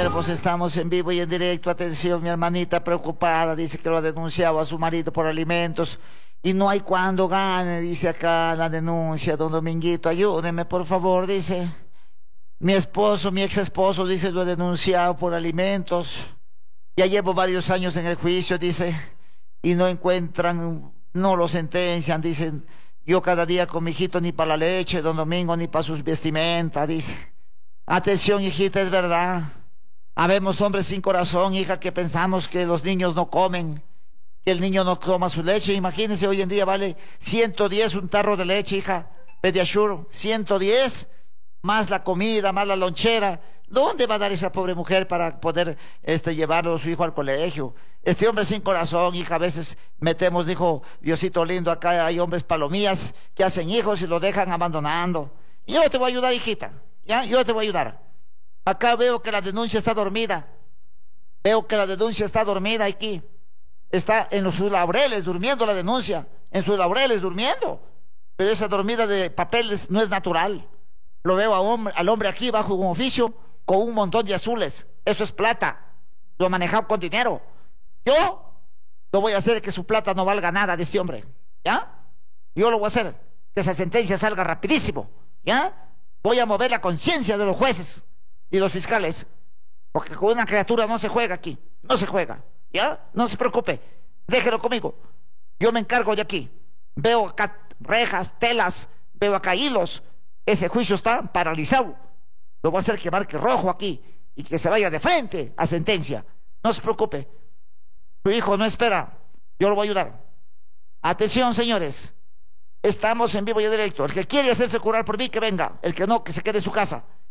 siervos, estamos en vivo y en directo. Atención, mi hermanita preocupada, dice que lo ha denunciado a su marido por alimentos y no hay cuando gane, dice acá la denuncia. Don Dominguito, ayúdeme, por favor, dice. Mi esposo, mi ex esposo, dice, lo he denunciado por alimentos. Ya llevo varios años en el juicio, dice, y no encuentran, no lo sentencian, dicen. Yo cada día con mi hijito ni para la leche, don Domingo, ni para sus vestimentas, dice. Atención, hijita, es verdad. Habemos hombres sin corazón, hija, que pensamos que los niños no comen, que el niño no toma su leche. Imagínense, hoy en día vale 110 un tarro de leche, hija, Pediasure, 110, más la comida, más la lonchera. ¿Dónde va a dar esa pobre mujer para poder llevarlo a su hijo al colegio? Este hombre sin corazón, hija, a veces metemos, dijo Diosito lindo, acá hay hombres palomías que hacen hijos y los dejan abandonando. Y yo te voy a ayudar, hijita, ¿ya? Yo te voy a ayudar. Acá veo que la denuncia está dormida. Veo que la denuncia está dormida aquí. Está en sus laureles durmiendo la denuncia. En sus laureles durmiendo. Pero esa dormida de papeles no es natural. Lo veo al hombre aquí bajo un oficio con un montón de azules. Eso es plata. Lo ha manejado con dinero. Yo lo voy a hacer que su plata no valga nada de este hombre. ¿Ya? Yo lo voy a hacer. Que esa sentencia salga rapidísimo. ¿Ya? Voy a mover la conciencia de los jueces y los fiscales. Porque con una criatura no se juega aquí. No se juega. ¿Ya? No se preocupe. Déjelo conmigo. Yo me encargo de aquí. Veo acá rejas, telas. Veo acá hilos. Ese juicio está paralizado. Lo voy a hacer que marque rojo aquí y que se vaya de frente a sentencia. No se preocupe. Su hijo no espera. Yo lo voy a ayudar. Atención, señores. Estamos en vivo y en directo. El que quiere hacerse curar por mí, que venga. El que no, que se quede en su casa.